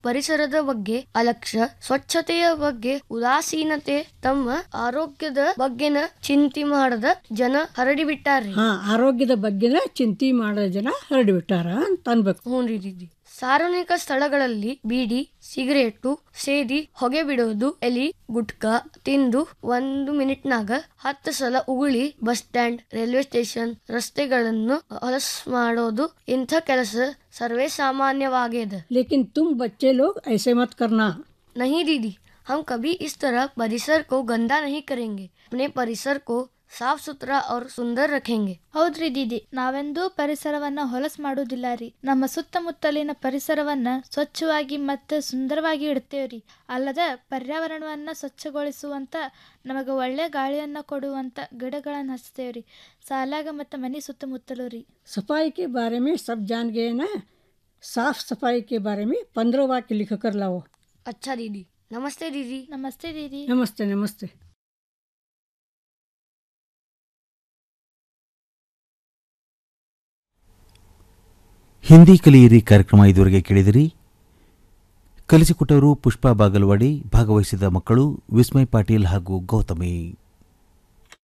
ಪರಿಸರದ ಬಗ್ಗೆ ಅಲಕ್ಷ್ಯ, ಸ್ವಚ್ಛತೆಯ ಬಗ್ಗೆ ಉದಾಸೀನತೆ, ತಮ್ಮ ಆರೋಗ್ಯದ ಬಗ್ಗೆನ ಚಿಂತೆ ಮಾಡದ ಜನ ಹರಡಿಬಿಟ್ಟಾರ್ರಿ. ಆರೋಗ್ಯದ ಬಗ್ಗೆನ ಚಿಂತೆ ಮಾಡದ ಜನ ಹರಡಿಬಿಟ್ಟಾರ ಅಂತ ಅನ್ಬೇಕು. ಹ್ಞೂ ರೀ. ಸಾರ್ವಜನಿಕ ಸ್ಥಳಗಳಲ್ಲಿ ಬೀಡಿ, ಸಿಗರೇಟು ಸೇದಿ ಹೊಗೆ ಬಿಡೋದು, ಎಲಿ ಗುಟ್ಕಾ ತಿಂದು 1 ಮಿನಿಟ್ನಾಗ 10 ಸಲ ಉಗುಳಿ ಬಸ್ ಸ್ಟ್ಯಾಂಡ್, ರೈಲ್ವೆ ಸ್ಟೇಷನ್, ರಸ್ತೆಗಳನ್ನು ಹೊಲಸ್ ಮಾಡೋದು ಇಂಥ ಕೆಲಸ ಸರ್ವೇ ಸಾಮಾನ್ಯವಾಗಿದೆ. लेकिन तुम बच्चे लोग ऐसे मत करना. नहीं दीदी, हम कभी इस तरह परिसर को गंदा नहीं करेंगे. अपने परिसर को ಸಾಫ್ ಸುಥರಾ और ಸುಂದರ ರಖೇಂಗೆ. ಹೌದ್ರಿ ದೀದಿ, ನಾವೆಂದೂ ಪರಿಸರವನ್ನ ಹೊಲಸ್ ಮಾಡುವುದಿಲ್ಲ ರೀ. ನಮ್ಮ ಸುತ್ತಮುತ್ತಲಿನ ಪರಿಸರವನ್ನ ಸ್ವಚ್ಛವಾಗಿ ಮತ್ತು ಸುಂದರವಾಗಿ ಇಡ್ತೇವ್ರಿ. ಅಲ್ಲದ ಪರ್ಯಾವರಣವನ್ನ ಸ್ವಚ್ಛಗೊಳಿಸುವಂತ, ನಮಗ ಒಳ್ಳೆ ಗಾಳಿಯನ್ನ ಕೊಡುವಂತ ಗಿಡಗಳನ್ನ ಹಚ್ತೇವ್ರಿ, ಸಾಲಾಗ ಮತ್ತು ಮನೆ ಸುತ್ತಮುತ್ತಲೂ ರೀ. सफाई के बारे में सब जान गए ना. साफ सफाई के बारे में 15 वाक्य लिख कर लाओ. अच्छा दीदी. नमस्ते दीदी. ನಮಸ್ತೆ ದೀದಿ. नमस्ते नमस्ते. ಹಿಂದಿ ಕಲಿಯಿರಿ ಕಾರ್ಯಕ್ರಮ ಇದುವರೆಗೆ ಕೇಳಿದಿರಿ. ಕಲಿಸಿಕೊಟ್ಟವರು ಪುಷ್ಪಾ ಬಾಗಲವಾಡಿ, ಭಾಗವಹಿಸಿದ ಮಕ್ಕಳು ವಿಸ್ಮಯ್ ಪಾಟೀಲ್ ಹಾಗೂ ಗೌತಮಿ.